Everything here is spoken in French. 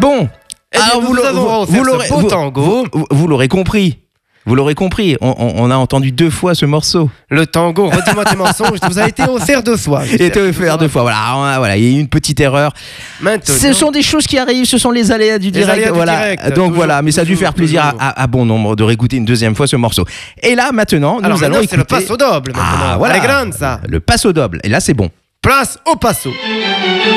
Bon, alors vous l'aurez compris. Vous l'aurez compris, on a entendu 2 fois ce morceau. Le tango, redis-moi tes mensonges, vous a été offert 2 fois. Il a été offert 2 fois, voilà, il y a eu une petite erreur. Maintenant, ce sont des choses qui arrivent, ce sont les aléas du direct. Donc voilà, mais ça a dû faire plaisir à bon nombre de réécouter une 2e fois ce morceau. Et là, maintenant, nous allons écouter... c'est le passo doble. Voilà, grande, ça. Le passo doble, et là c'est bon. Place au passo.